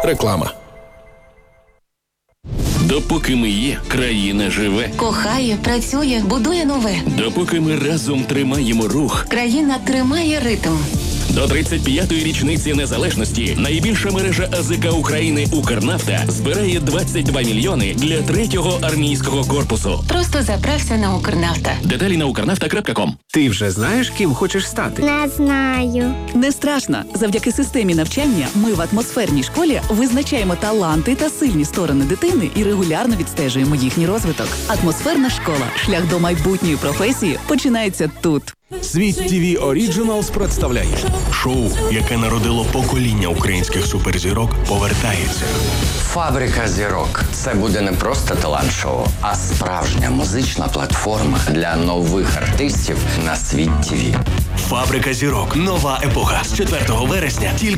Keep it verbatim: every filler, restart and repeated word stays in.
Реклама. Допоки ми є, країна живе. Кохає, працює, будує нове. Допоки ми разом тримаємо рух. Країна тримає ритм. До тридцять п'ятої річниці незалежності найбільша мережа АЗК України «Укрнафта» збирає двадцять два мільйони для третього армійського корпусу. Просто заправся на Укрнафта. Деталі на укрнафта крапка ком. Ти вже знаєш, ким хочеш стати? Не знаю. Не страшно. Завдяки системі навчання ми в атмосферній школі визначаємо таланти та сильні сторони дитини і регулярно відстежуємо їхній розвиток. Атмосферна школа. Шлях до майбутньої професії починається тут. Світ ТВ Оріджиналс представляє Шоу, яке народило покоління українських суперзірок, повертається. Фабрика зірок. Це буде не просто талант-шоу, а справжня музична платформа для нових артистів на Світ ТВ. Фабрика зірок. Нова епоха. З четвертого вересня тільки